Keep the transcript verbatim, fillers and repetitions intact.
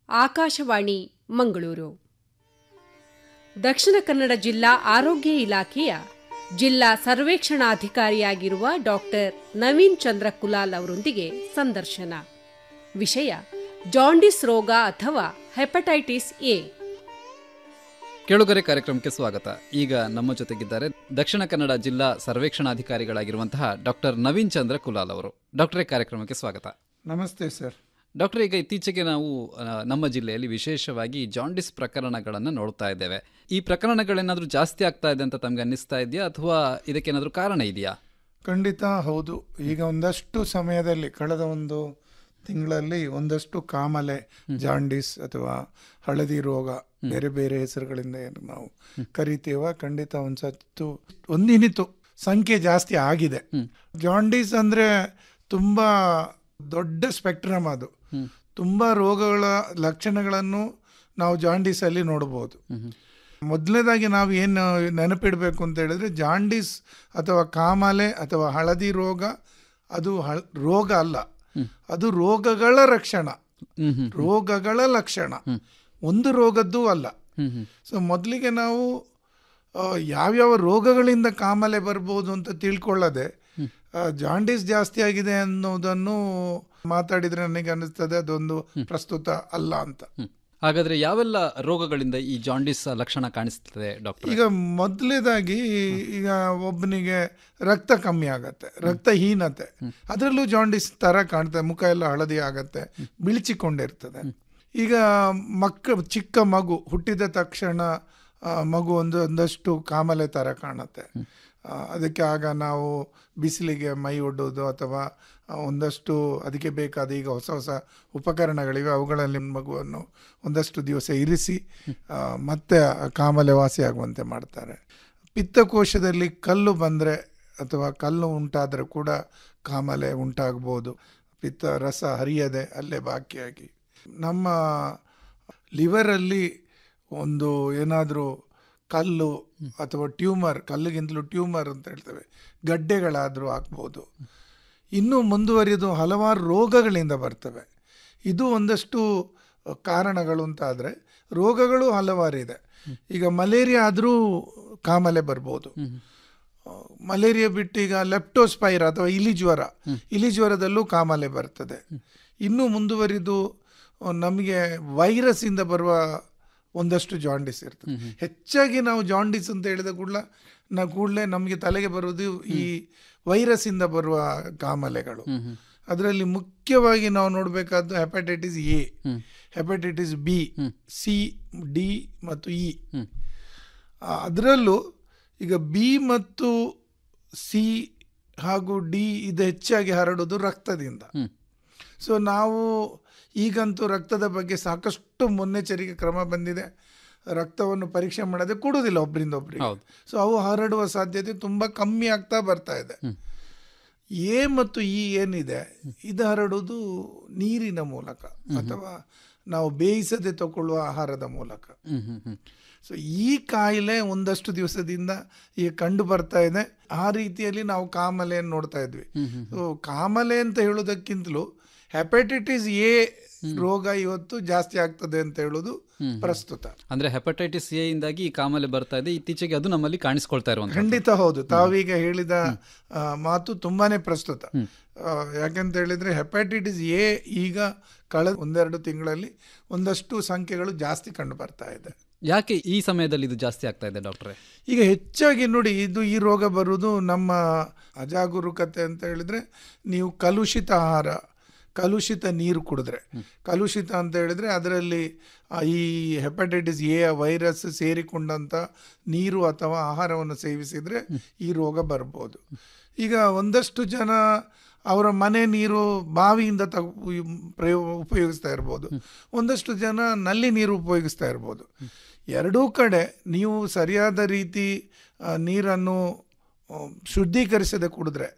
ಆಕಾಶವಾಣಿ ಮಂಗಳೂರು. ದಕ್ಷಿಣ ಕನ್ನಡ ಜಿಲ್ಲಾ ಆರೋಗ್ಯ ಇಲಾಖೆಯ ಜಿಲ್ಲಾ ಸರ್ವೇಕ್ಷಣಾಧಿಕಾರಿಯಾಗಿರುವ ಡಾಕ್ಟರ್ ನವೀನ್ ಚಂದ್ರ ಕುಲಾಲ್ ಅವರೊಂದಿಗೆ ಸಂದರ್ಶನ. ವಿಷಯ ಜಾಂಡಿಸ್ ರೋಗ ಅಥವಾ ಹೆಪಟೈಟಿಸ್ ಎ. ಕೇಳುಗರೆ, ಕಾರ್ಯಕ್ರಮಕ್ಕೆ ಸ್ವಾಗತ. ಈಗ ನಮ್ಮ ಜೊತೆಗಿದ್ದಾರೆ ದಕ್ಷಿಣ ಕನ್ನಡ ಜಿಲ್ಲಾ ಸರ್ವೇಕ್ಷಣಾಧಿಕಾರಿಗಳಾಗಿರುವಂತಹ ಡಾಕ್ಟರ್ ನವೀನ್ ಚಂದ್ರ ಕುಲಾಲ್ ಅವರು. ಡಾಕ್ಟರೇ, ಕಾರ್ಯಕ್ರಮಕ್ಕೆ ಸ್ವಾಗತ. ನಮಸ್ತೆ ಸರ್. ಡಾಕ್ಟರ್, ಈಗ ಇತ್ತೀಚೆಗೆ ನಾವು ನಮ್ಮ ಜಿಲ್ಲೆಯಲ್ಲಿ ವಿಶೇಷವಾಗಿ ಜಾಂಡಿಸ್ ಪ್ರಕರಣಗಳನ್ನು ನೋಡ್ತಾ ಇದ್ದೇವೆ. ಈ ಪ್ರಕರಣಗಳೇನಾದರೂ ಜಾಸ್ತಿ ಆಗ್ತಾ ಇದೆ ಅಂತ ತಮಗೆ ಅನ್ನಿಸ್ತಾ ಇದೆಯಾ, ಅಥವಾ ಇದಕ್ಕೇನಾದರೂ ಕಾರಣ ಇದೆಯಾ? ಖಂಡಿತ ಹೌದು. ಈಗ ಒಂದಷ್ಟು ಸಮಯದಲ್ಲಿ ಕಳೆದ ಒಂದು ತಿಂಗಳಲ್ಲಿ ಒಂದಷ್ಟು ಕಾಮಲೆ, ಜಾಂಡಿಸ್ ಅಥವಾ ಹಳದಿ ರೋಗ, ಬೇರೆ ಬೇರೆ ಹೆಸರುಗಳಿಂದ ಏನು ನಾವು ಕರಿತೀವ, ಖಂಡಿತ ಒಂದ್ಸತ್ತು ಒಂದಿನಿತು ಸಂಖ್ಯೆ ಜಾಸ್ತಿ ಆಗಿದೆ. ಜಾಂಡಿಸ್ ಅಂದ್ರೆ ತುಂಬಾ ದೊಡ್ಡ ಸ್ಪೆಕ್ಟ್ರಮ್. ಅದು ತುಂಬಾ ರೋಗಗಳ ಲಕ್ಷಣಗಳನ್ನು ನಾವು ಜಾಂಡೀಸ್ ಅಲ್ಲಿ ನೋಡಬಹುದು. ಮೊದಲನೇದಾಗಿ ನಾವು ಏನು ನೆನಪಿಡಬೇಕು ಅಂತ ಹೇಳಿದ್ರೆ, ಜಾಂಡೀಸ್ ಅಥವಾ ಕಾಮಾಲೆ ಅಥವಾ ಹಳದಿ ರೋಗ ಅದು ರೋಗ ಅಲ್ಲ, ಅದು ರೋಗಗಳ ರಕ್ಷಣ, ರೋಗಗಳ ಲಕ್ಷಣ, ಒಂದು ರೋಗದ್ದೂ ಅಲ್ಲ. ಸೊ ಮೊದಲಿಗೆ ನಾವು ಯಾವ್ಯಾವ ರೋಗಗಳಿಂದ ಕಾಮಾಲೆ ಬರ್ಬೋದು ಅಂತ ತಿಳ್ಕೊಳ್ಳದೆ ಜಾಂಡೀಸ್ ಜಾಸ್ತಿ ಆಗಿದೆ ಅನ್ನೋದನ್ನು ಮಾತಾಡಿದ್ರೆ ನನಗೆ ಅನ್ನಿಸ್ತದೆ ಅದೊಂದು ಪ್ರಸ್ತುತ ಅಲ್ಲ ಅಂತ. ಹಾಗಾದ್ರೆ ಯಾವೆಲ್ಲ ರೋಗಗಳಿಂದ ಈ ಜಾಂಡೀಸ್ ಲಕ್ಷಣ ಕಾಣಿಸ್ತದೆ ಡಾಕ್ಟರ್? ಈಗ ಮೊದಲನೇದಾಗಿ ಈಗ ಒಬ್ಬನಿಗೆ ರಕ್ತ ಕಮ್ಮಿ ಆಗತ್ತೆ, ರಕ್ತಹೀನತೆ, ಅದರಲ್ಲೂ ಜಾಂಡೀಸ್ ತರ ಕಾಣ್ತದೆ, ಮುಖ ಎಲ್ಲ ಹಳದಿ ಆಗತ್ತೆ, ಬಿಳಿಚಿಕೊಂಡಿರ್ತದೆ. ಈಗ ಮಕ್ಕ ಚಿಕ್ಕ ಮಗು ಹುಟ್ಟಿದ ತಕ್ಷಣ ಮಗು ಒಂದು ಒಂದಷ್ಟು ಕಾಮಲೆ ತರ ಕಾಣುತ್ತೆ. ಅದಕ್ಕೆ ಆಗ ನಾವು ಬಿಸಿಲಿಗೆ ಮೈ ಒಡ್ಡೋದು ಅಥವಾ ಒಂದಷ್ಟು ಅದಕ್ಕೆ ಬೇಕಾದ ಈಗ ಹೊಸ ಹೊಸ ಉಪಕರಣಗಳಿವೆ, ಅವುಗಳಲ್ಲಿ ಮಗುವನ್ನು ಒಂದಷ್ಟು ದಿವಸ ಇರಿಸಿ ಮತ್ತೆ ಕಾಮಲೆ ವಾಸಿಯಾಗುವಂತೆ ಮಾಡ್ತಾರೆ. ಪಿತ್ತಕೋಶದಲ್ಲಿ ಕಲ್ಲು ಬಂದರೆ ಅಥವಾ ಕಲ್ಲು ಉಂಟಾದರೆ ಕೂಡ ಕಾಮಲೆ ಉಂಟಾಗ್ಬೋದು, ಪಿತ್ತ ರಸ ಹರಿಯದೆ ಅಲ್ಲೇ ಬಾಕಿಯಾಗಿ. ನಮ್ಮ ಲಿವರಲ್ಲಿ ಒಂದು ಏನಾದರೂ ಕಲ್ಲು ಅಥವಾ ಟ್ಯೂಮರ್, ಕಲ್ಲಿಗಿಂತಲೂ ಟ್ಯೂಮರ್ ಅಂತ ಹೇಳ್ತೇವೆ, ಗಡ್ಡೆಗಳಾದರೂ ಆಗ್ಬೋದು. ಇನ್ನೂ ಮುಂದುವರಿದು ಹಲವಾರು ರೋಗಗಳಿಂದ ಬರ್ತವೆ. ಇದು ಒಂದಷ್ಟು ಕಾರಣಗಳು ಅಂತಾದರೆ ರೋಗಗಳು ಹಲವಾರಿದೆ. ಈಗ ಮಲೇರಿಯಾ ಆದರೂ ಕಾಮಲೆ ಬರ್ಬೋದು. ಮಲೇರಿಯಾ ಬಿಟ್ಟು ಈಗ ಲೆಪ್ಟೋಸ್ಪೈರ ಅಥವಾ ಇಲಿ ಜ್ವರ, ಇಲಿ ಜ್ವರದಲ್ಲೂ ಕಾಮಲೆ ಬರ್ತದೆ. ಇನ್ನೂ ಮುಂದುವರಿದು ನಮಗೆ ವೈರಸ್ ಇಂದ ಬರುವ ಒಂದಷ್ಟು ಜಾಂಡಿಸ್ ಇರ್ತದೆ. ಹೆಚ್ಚಾಗಿ ನಾವು ಜಾಂಡಿಸ್ ಅಂತ ಹೇಳಿದ ಕೂಡಲೇ ನಾವು ಕೂಡಲೇ ನಮಗೆ ತಲೆಗೆ ಬರುವುದು ಈ ವೈರಸ್ ಇಂದ ಬರುವ ಕಾಮಲೆಗಳು. ಅದರಲ್ಲಿ ಮುಖ್ಯವಾಗಿ ನಾವು ನೋಡಬೇಕಾದ್ದು hepatitis A, hepatitis B, C, D ಮತ್ತು ಇ. ಅದರಲ್ಲೂ ಈಗ ಬಿ ಮತ್ತು ಸಿ ಹಾಗೂ ಡಿ ಇದು ಹೆಚ್ಚಾಗಿ ಹರಡೋದು ರಕ್ತದಿಂದ. ಸೊ ನಾವು ಈಗಂತೂ ರಕ್ತದ ಬಗ್ಗೆ ಸಾಕಷ್ಟು ಮುನ್ನೆಚ್ಚರಿಕೆ ಕ್ರಮ ಬಂದಿದೆ. ರಕ್ತವನ್ನು ಪರೀಕ್ಷೆ ಮಾಡದೆ ಕೊಡುವುದಿಲ್ಲ ಒಬ್ಬರಿಂದ ಒಬ್ಬರಿಗೆ. ಸೊ ಅವು ಹರಡುವ ಸಾಧ್ಯತೆ ತುಂಬ ಕಮ್ಮಿ ಆಗ್ತಾ ಬರ್ತಾ ಇದೆ. ಎ ಮತ್ತು ಇ ಏನಿದೆ, ಇದು ಹರಡುವುದು ನೀರಿನ ಮೂಲಕ ಅಥವಾ ನಾವು ಬೇಯಿಸದೆ ತಗೊಳ್ಳುವ ಆಹಾರದ ಮೂಲಕ. ಸೊ ಈ ಕಾಯಿಲೆ ಒಂದಷ್ಟು ದಿವಸದಿಂದ ಈಗ ಕಂಡು ಬರ್ತಾ ಇದೆ. ಆ ರೀತಿಯಲ್ಲಿ ನಾವು ಕಾಮಲೆಯನ್ನು ನೋಡ್ತಾ ಇದ್ವಿ. ಸೊ ಕಾಮಲೆ ಅಂತ ಹೇಳೋದಕ್ಕಿಂತಲೂ ಹೆಪಟೈಟಿಸ್ ಎ ರೋಗ ಇವತ್ತು ಜಾಸ್ತಿ ಆಗ್ತದೆ ಅಂತ ಹೇಳೋದು ಪ್ರಸ್ತುತ. ಅಂದ್ರೆ ಹೆಪಟೈಟಿಸ್ ಎ ಇಂದಾಗಿ ಈ ಕಾಮಲೆ ಬರ್ತಾ ಇದೆ, ಇತ್ತೀಚೆಗೆ ಅದು ನಮ್ಮಲ್ಲಿ ಕಾಣಿಸ್ಕೊಳ್ತಾ ಇರುವಂತ. ಖಂಡಿತ ಹೌದು, ತಾವೀಗ ಹೇಳಿದ ಮಾತು ತುಂಬಾನೇ ಪ್ರಸ್ತುತ. ಯಾಕೆಂತ ಹೇಳಿದ್ರೆ ಹೆಪಟೈಟಿಸ್ ಎ ಈಗ ಕಳೆದ ಒಂದೆರಡು ತಿಂಗಳಲ್ಲಿ ಒಂದಷ್ಟು ಸಂಖ್ಯೆಗಳು ಜಾಸ್ತಿ ಕಂಡು ಬರ್ತಾ ಇದೆ. ಯಾಕೆ ಈ ಸಮಯದಲ್ಲಿ ಇದು ಜಾಸ್ತಿ ಆಗ್ತಾ ಇದೆ ಡಾಕ್ಟ್ರೆ? ಈಗ ಹೆಚ್ಚಾಗಿ ನೋಡಿ, ಇದು ಈ ರೋಗ ಬರುವುದು ನಮ್ಮ ಅಜಾಗರೂಕತೆ ಅಂತ ಹೇಳಿದ್ರೆ, ನೀವು ಕಲುಷಿತ ಆಹಾರ, ಕಲುಷಿತ ನೀರು ಕುಡಿದ್ರೆ, ಕಲುಷಿತ ಅಂತ ಹೇಳಿದ್ರೆ ಅದರಲ್ಲಿ ಈ ಹೆಪಟೈಟಿಸ್ ಎ ವೈರಸ್ ಸೇರಿಕೊಂಡಂಥ ನೀರು ಅಥವಾ ಆಹಾರವನ್ನು ಸೇವಿಸಿದರೆ ಈ ರೋಗ ಬರ್ಬೋದು. ಈಗ ಒಂದಷ್ಟು ಜನ ಅವರ ಮನೆ ನೀರು ಬಾವಿಯಿಂದ ತಗ ಪ್ರಯೋಗ ಉಪಯೋಗಿಸ್ತಾ ಇರ್ಬೋದು, ಒಂದಷ್ಟು ಜನ ನಲ್ಲಿ ನೀರು ಉಪಯೋಗಿಸ್ತಾ ಇರ್ಬೋದು. ಎರಡೂ ಕಡೆ ನೀವು ಸರಿಯಾದ ರೀತಿ ನೀರನ್ನು ಶುದ್ಧೀಕರಿಸದೆ ಕುಡಿದ್ರೆ